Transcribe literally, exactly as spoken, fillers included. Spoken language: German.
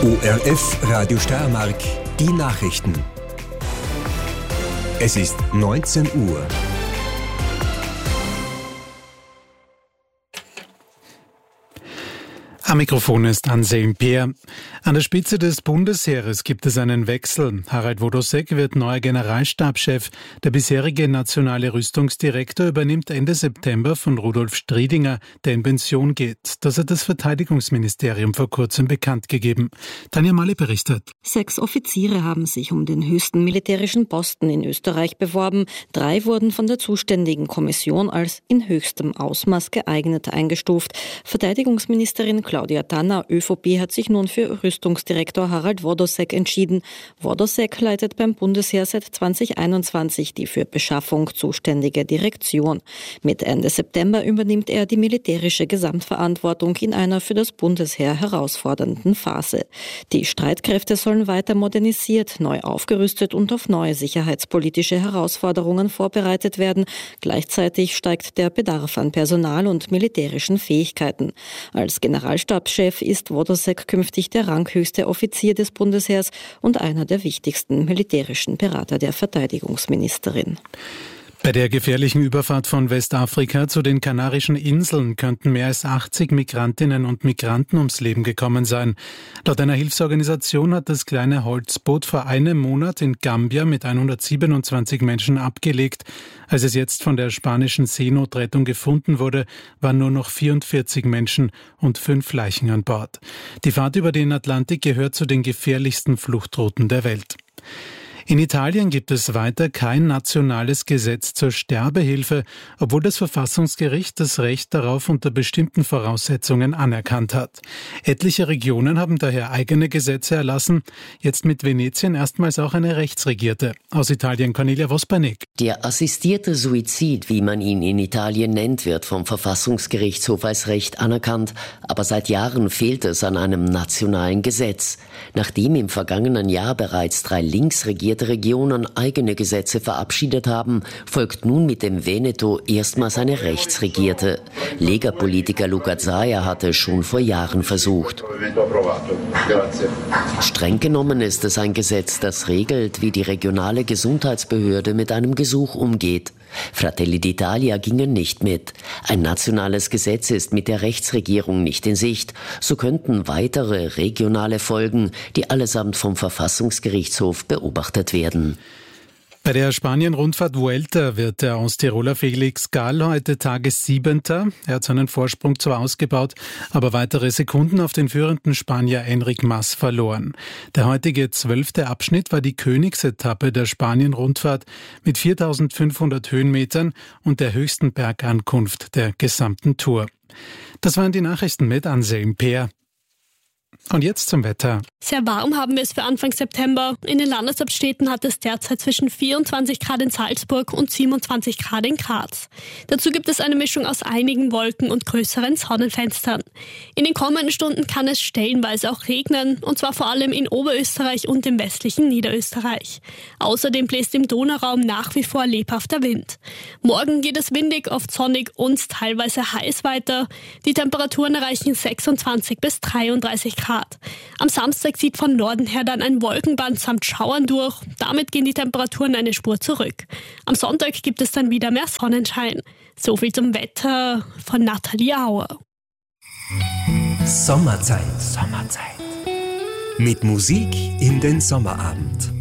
O R F Radio Steiermark, die Nachrichten. Es ist neunzehn Uhr. Am Mikrofon ist Anselm Peer. An der Spitze des Bundesheeres gibt es einen Wechsel. Harald Wodosek wird neuer Generalstabschef. Der bisherige nationale Rüstungsdirektor übernimmt Ende September von Rudolf Striedinger, der in Pension geht. Das hat das Verteidigungsministerium vor kurzem bekannt gegeben. Tanja Mali berichtet. Sechs Offiziere haben sich um den höchsten militärischen Posten in Österreich beworben. Drei wurden von der zuständigen Kommission als in höchstem Ausmaß geeignet eingestuft. Verteidigungsministerin Claudia Tanner, ÖVP, hat sich nun für Rüstungsdirektor Harald Wodosek entschieden. Wodosek leitet beim Bundesheer seit zwanzig einundzwanzig die für Beschaffung zuständige Direktion. Mit Ende September übernimmt er die militärische Gesamtverantwortung in einer für das Bundesheer herausfordernden Phase. Die Streitkräfte sollen weiter modernisiert, neu aufgerüstet und auf neue sicherheitspolitische Herausforderungen vorbereitet werden. Gleichzeitig steigt der Bedarf an Personal und militärischen Fähigkeiten. Als Generalstabschef ist Wodosek künftig der ranghöchste Offizier des Bundesheers und einer der wichtigsten militärischen Berater der Verteidigungsministerin. Bei der gefährlichen Überfahrt von Westafrika zu den Kanarischen Inseln könnten mehr als achtzig Migrantinnen und Migranten ums Leben gekommen sein. Laut einer Hilfsorganisation hat das kleine Holzboot vor einem Monat in Gambia mit hundertsiebenundzwanzig Menschen abgelegt. Als es jetzt von der spanischen Seenotrettung gefunden wurde, waren nur noch vierundvierzig Menschen und fünf Leichen an Bord. Die Fahrt über den Atlantik gehört zu den gefährlichsten Fluchtrouten der Welt. In Italien gibt es weiter kein nationales Gesetz zur Sterbehilfe, obwohl das Verfassungsgericht das Recht darauf unter bestimmten Voraussetzungen anerkannt hat. Etliche Regionen haben daher eigene Gesetze erlassen, jetzt mit Venetien erstmals auch eine rechtsregierte. Aus Italien Cornelia Vospanik. Der assistierte Suizid, wie man ihn in Italien nennt, wird vom Verfassungsgerichtshof als Recht anerkannt, aber seit Jahren fehlt es an einem nationalen Gesetz. Nachdem im vergangenen Jahr bereits drei linksregierte Regionen eigene Gesetze verabschiedet haben, folgt nun mit dem Veneto erstmals eine rechtsregierte. Lega-Politiker Luca Zaia hatte es schon vor Jahren versucht. Streng genommen ist es ein Gesetz, das regelt, wie die regionale Gesundheitsbehörde mit einem Gesuch umgeht. Fratelli d'Italia gingen nicht mit. Ein nationales Gesetz ist mit der Rechtsregierung nicht in Sicht. So könnten weitere regionale Folgen, die allesamt vom Verfassungsgerichtshof beobachtet werden. Bei der Spanien-Rundfahrt Vuelta wird der Osttiroler Felix Gall heute Tagessiebenter. Er hat seinen Vorsprung zwar ausgebaut, aber weitere Sekunden auf den führenden Spanier Enric Mas verloren. Der heutige zwölfte Abschnitt war die Königsetappe der Spanien-Rundfahrt mit viertausendfünfhundert Höhenmetern und der höchsten Bergankunft der gesamten Tour. Das waren die Nachrichten mit Anselm Peer. Und jetzt zum Wetter. Sehr warm haben wir es für Anfang September. In den Landeshauptstädten hat es derzeit zwischen vierundzwanzig Grad in Salzburg und siebenundzwanzig Grad in Graz. Dazu gibt es eine Mischung aus einigen Wolken und größeren Sonnenfenstern. In den kommenden Stunden kann es stellenweise auch regnen, und zwar vor allem in Oberösterreich und im westlichen Niederösterreich. Außerdem bläst im Donauraum nach wie vor lebhafter Wind. Morgen geht es windig, oft sonnig und teilweise heiß weiter. Die Temperaturen erreichen sechsundzwanzig bis dreiunddreißig Grad. Am Samstag zieht von Norden her dann ein Wolkenband samt Schauern durch. Damit gehen die Temperaturen eine Spur zurück. Am Sonntag gibt es dann wieder mehr Sonnenschein. So viel zum Wetter von Nathalie Auer. Sommerzeit. Sommerzeit. Mit Musik in den Sommerabend.